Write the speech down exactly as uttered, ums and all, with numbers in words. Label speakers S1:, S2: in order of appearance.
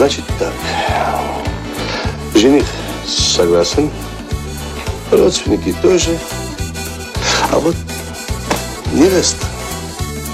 S1: Значит так. Жених согласен, родственники тоже. А вот невеста